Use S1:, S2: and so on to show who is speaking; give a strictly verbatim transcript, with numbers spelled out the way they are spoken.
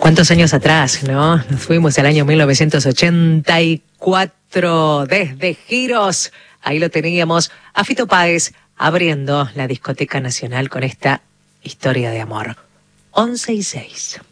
S1: ¿Cuántos años atrás, no? Nos fuimos al año mil novecientos ochenta y cuatro desde Giros. Ahí lo teníamos a Fito Páez abriendo la Discoteca Nacional con esta historia de amor. once y seis.